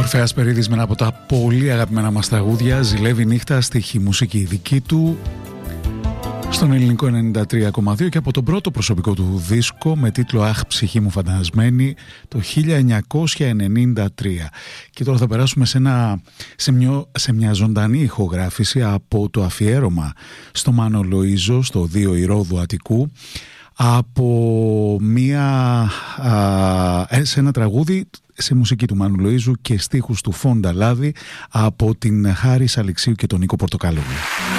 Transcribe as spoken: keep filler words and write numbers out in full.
Ορφέας Περίδης με ένα από τα πολύ αγαπημένα μας τραγούδια, ζηλεύει νύχτα, στίχη μουσική δική του, στον ελληνικό ενενήντα τρία κόμμα δύο και από τον πρώτο προσωπικό του δίσκο με τίτλο «Αχ, ψυχή μου φαντασμένη» το χίλια εννιακόσια ενενήντα τρία. Και τώρα θα περάσουμε σε, ένα, σε, μια, σε μια ζωντανή ηχογράφηση από το αφιέρωμα στο Μάνο Λοΐζο, στο δύο Ηρώδου Αττικού, από μια, α, σε ένα τραγούδι σε μουσική του Μάνου Λοΐζου και στίχους του Φόντα Λάδη από την Χάρις Αλεξίου και τον Νίκο Πορτοκαλόγλου.